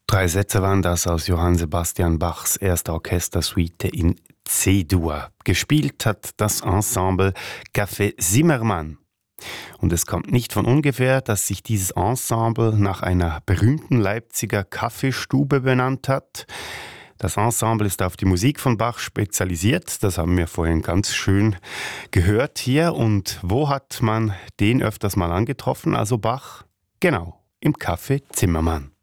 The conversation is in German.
3 Sätze waren das aus Johann Sebastian Bachs erster Orchestersuite in C-Dur. Gespielt hat das Ensemble Café Zimmermann. Und es kommt nicht von ungefähr, dass sich dieses Ensemble nach einer berühmten Leipziger Kaffeestube benannt hat. Das Ensemble ist auf die Musik von Bach spezialisiert. Das haben wir vorhin ganz schön gehört hier. Und wo hat man den öfters mal angetroffen, also Bach? Genau, im Café Zimmermann.